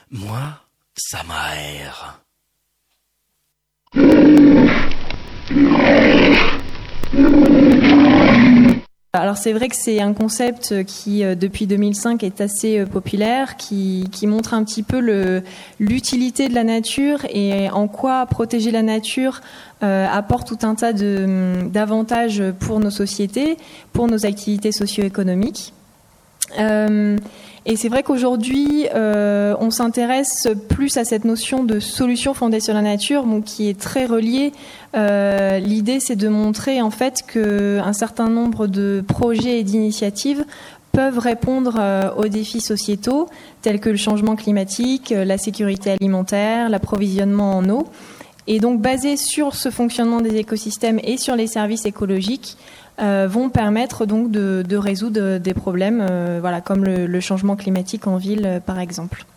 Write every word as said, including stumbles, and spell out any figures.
Moi, ça m'aère. Alors c'est vrai que c'est un concept qui, depuis deux mille cinq, est assez populaire, qui, qui montre un petit peu le, l'utilité de la nature et en quoi protéger la nature euh, apporte tout un tas de, d'avantages pour nos sociétés, pour nos activités socio-économiques. Euh, et c'est vrai qu'aujourd'hui, euh, on s'intéresse plus à cette notion de solution fondée sur la nature, donc qui est très reliée. Euh, l'idée, c'est de montrer en fait qu'un certain nombre de projets et d'initiatives peuvent répondre euh, aux défis sociétaux, tels que le changement climatique, la sécurité alimentaire, l'approvisionnement en eau. Et donc, basés sur ce fonctionnement des écosystèmes et sur les services écologiques, Euh, vont permettre donc de, de résoudre des problèmes, euh, voilà, comme le, le changement climatique en ville, euh, par exemple.